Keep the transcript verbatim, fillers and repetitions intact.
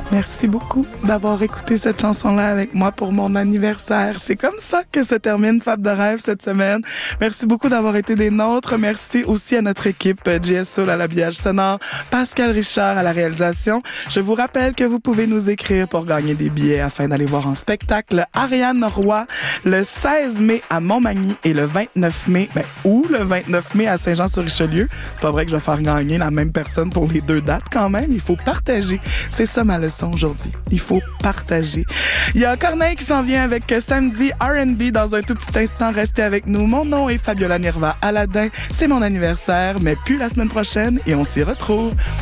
Merci beaucoup d'avoir écouté cette chanson-là avec moi pour mon anniversaire. C'est comme ça que se termine Fab de rêve cette semaine. Merci beaucoup d'avoir été des nôtres. Merci aussi à notre équipe, J S Soul à l'habillage sonore, Pascal Richard à la réalisation. Je vous rappelle que vous pouvez nous écrire pour gagner des billets afin d'aller voir en spectacle Ariane Roy le seize mai à Montmagny et le vingt-neuf mai, ben, ou le vingt-neuf mai à Saint-Jean-sur-Richelieu. C'est pas vrai que je vais faire gagner la même personne pour les deux dates quand même. Il faut partager. C'est ça ma leçon aujourd'hui. Il faut partager. Il y a Corneille qui s'en vient avec Samedi R and B dans un tout petit instant. Restez avec nous. Mon nom est Fabiola Nirva Aladin. C'est mon anniversaire, mais plus la semaine prochaine et on s'y retrouve.